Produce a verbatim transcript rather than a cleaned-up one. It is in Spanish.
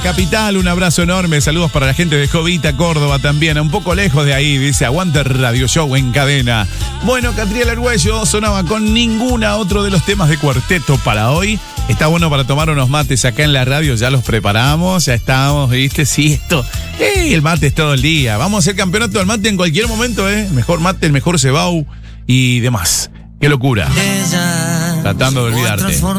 capital, un abrazo enorme. Saludos para la gente de Jovita, Córdoba también. Un poco lejos de ahí, dice, aguante Radio Show en cadena. Bueno, Catriel Argüello sonaba con ninguna otro de los temas de cuarteto para hoy. Está bueno para tomar unos mates acá en la radio, ya los preparamos, ya estamos, ¿viste? Sí, esto, ¡ey! El mate es todo el día. Vamos a hacer campeonato del mate en cualquier momento, ¿eh? Mejor mate, el mejor cebau y demás. ¡Qué locura! Tratando de olvidarte.